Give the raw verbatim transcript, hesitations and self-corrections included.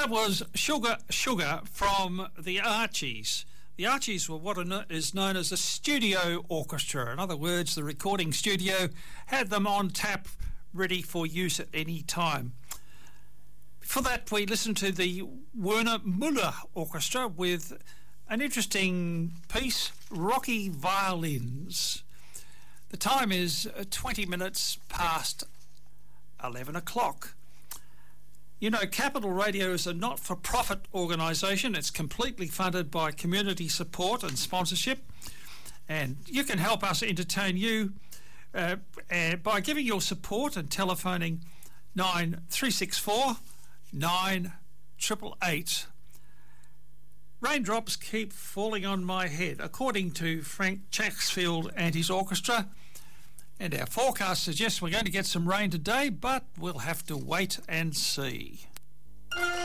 That was Sugar Sugar from the Archies. The Archies were what is known as a studio orchestra. In other words, the recording studio had them on tap, ready for use at any time. For that, we listened to the Werner Müller Orchestra with an interesting piece, Rocky Violins. The time is twenty minutes past eleven o'clock. You know, Capital Radio is a not-for-profit organisation. It's completely funded by community support and sponsorship. And you can help us entertain you uh, uh, by giving your support and telephoning nine three six four nine eight eight eight. Raindrops keep falling on my head, according to Frank Chaxfield and his orchestra. And our forecast suggests we're going to get some rain today, but we'll have to wait and see.